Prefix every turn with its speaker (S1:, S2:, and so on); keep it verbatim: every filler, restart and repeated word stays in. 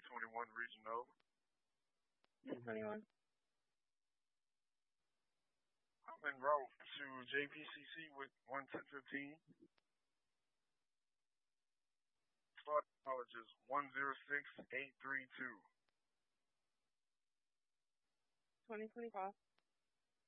S1: twenty-one region over.
S2: twenty-one.
S1: I'm en route to J P C C with one ten fifteen. Start knowledge is one zero six eight three two.
S2: twenty twenty-five.